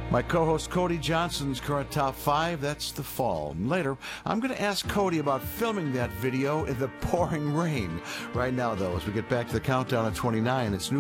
My co-host Cody Johnson's current top 5, that's the fall. Later, I'm going to ask Cody about filming that video in the pouring rain. Right now, though, as we get back to the countdown at 29, it's new.